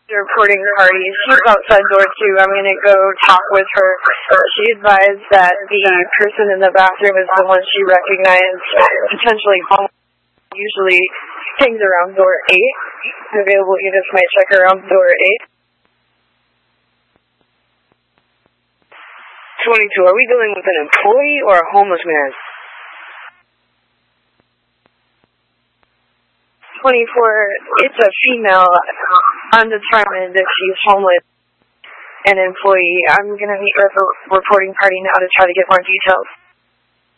The reporting party. She's outside door 2. I'm going to go talk with her. She advised that the person in the bathroom is the one she recognized, potentially usually hangs around door 8. Available units might check around door 8. 22, are we dealing with an employee or a homeless man? 24, it's a female, undetermined if she's homeless, an employee. I'm going to meet with the reporting party now to try to get more details.